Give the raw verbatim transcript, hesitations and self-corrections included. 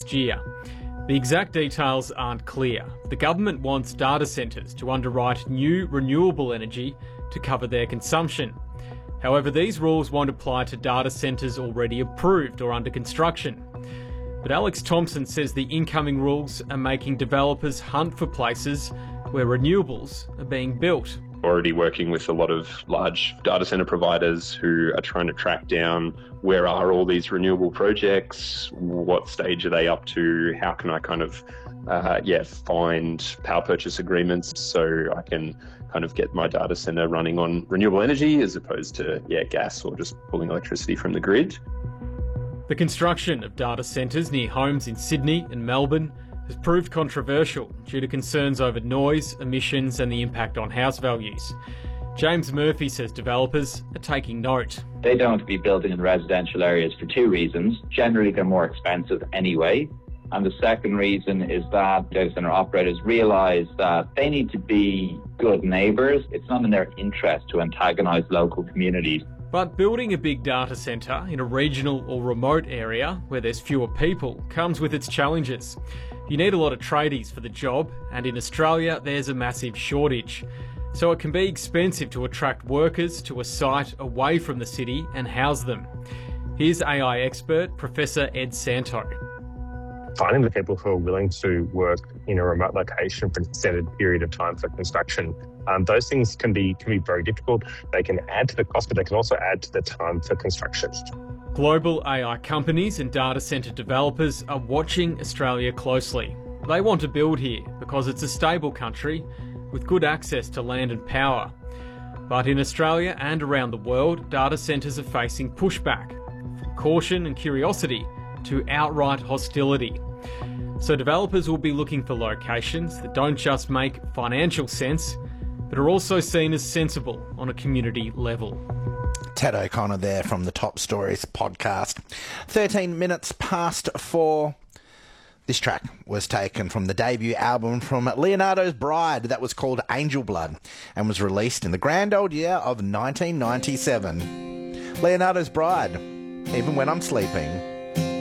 next year. The exact details aren't clear. The government wants data centres to underwrite new renewable energy to cover their consumption. However, these rules won't apply to data centres already approved or under construction. But Alex Thompson says the incoming rules are making developers hunt for places where renewables are being built. Already working with a lot of large data centre providers who are trying to track down where are all these renewable projects, what stage are they up to, how can I kind of uh, yeah find power purchase agreements so I can kind of get my data centre running on renewable energy as opposed to yeah gas or just pulling electricity from the grid. The construction of data centres near homes in Sydney and Melbourne has proved controversial due to concerns over noise, emissions and the impact on house values. James Murphy says developers are taking note. They don't want to be building in residential areas for two reasons. Generally, they're more expensive anyway. And the second reason is that data centre operators realise that they need to be good neighbours. It's not in their interest to antagonise local communities. But building a big data centre in a regional or remote area where there's fewer people comes with its challenges. You need a lot of tradies for the job, and in Australia there's a massive shortage. So it can be expensive to attract workers to a site away from the city and house them. Here's A I expert Professor Ed Santo. Finding the people who are willing to work in a remote location for an extended period of time for construction, um, those things can be can be very difficult. They can add to the cost, but they can also add to the time for construction. Global A I companies and data centre developers are watching Australia closely. They want to build here because it's a stable country with good access to land and power. But in Australia and around the world, data centres are facing pushback, from caution and curiosity to outright hostility. So developers will be looking for locations that don't just make financial sense, but are also seen as sensible on a community level. Ted O'Connor there from the Top Stories podcast. thirteen minutes past four. This track was taken from the debut album from Leonardo's Bride that was called Angel Blood and was released in the grand old year of nineteen ninety-seven. Leonardo's Bride, Even When I'm Sleeping.